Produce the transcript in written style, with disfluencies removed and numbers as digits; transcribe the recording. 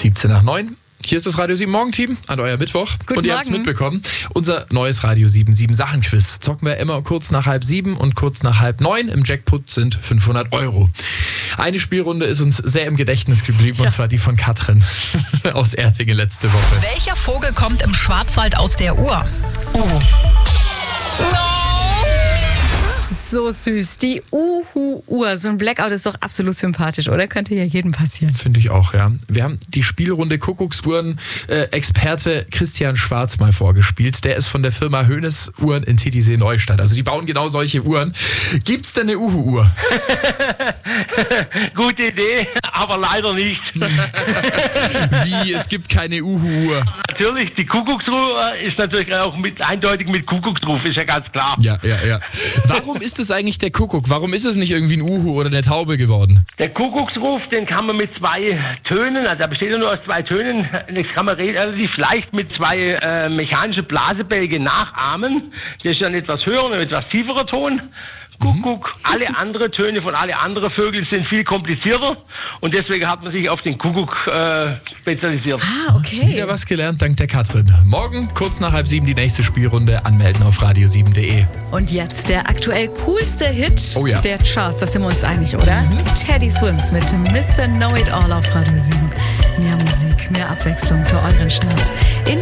17 nach 9. Hier ist das Radio 7 Morgenteam an euer Mittwoch. Guten und ihr habt es Morgen. mitbekommen. Unser neues Radio 7 Sachen-Quiz. Zocken wir immer kurz nach 6:30 und kurz nach 8:30. Im Jackpot sind 500 €. Eine Spielrunde ist uns sehr im Gedächtnis geblieben, und zwar die von Katrin aus Ertingen letzte Woche. Welcher Vogel kommt im Schwarzwald aus der Uhr? So süß. Die Uhu-Uhr. So ein Blackout ist doch absolut sympathisch, oder? Könnte ja jedem passieren. Finde ich auch, ja. Wir haben die Spielrunde Kuckucksuhren-Experte Christian Schwarz mal vorgespielt. Der ist von der Firma Hoeneß Uhren in Titisee Neustadt. Also die bauen genau solche Uhren. Gibt's denn eine Uhu-Uhr? Gute Idee, aber leider nicht. Wie? Es gibt keine Uhu-Uhr. Natürlich, die Kuckucksuhr ist natürlich auch eindeutig mit Kuckucksruf, ist ja ganz klar. Ja. Warum ist es eigentlich der Kuckuck? Warum ist es nicht irgendwie ein Uhu oder eine Taube geworden? Der Kuckucksruf, den kann man mit 2 Tönen, also er besteht ja nur aus 2 Tönen, das kann man relativ leicht mit 2 mechanische Blasebälge nachahmen. Das ist ein etwas höherer und ein etwas tieferer Ton. Kuckuck. Alle anderen Töne von alle anderen Vögel sind viel komplizierter und deswegen hat man sich auf den Kuckuck spezialisiert. Ah, okay. Wieder was gelernt dank der Katrin. Morgen kurz nach 6:30 die nächste Spielrunde. Anmelden auf radio7.de. Und jetzt der aktuell coolste Hit Oh ja. der Charts. Da sind wir uns einig, oder? Teddy Swims mit Mr. Know It All auf Radio 7. Mehr Musik, mehr Abwechslung für euren Start in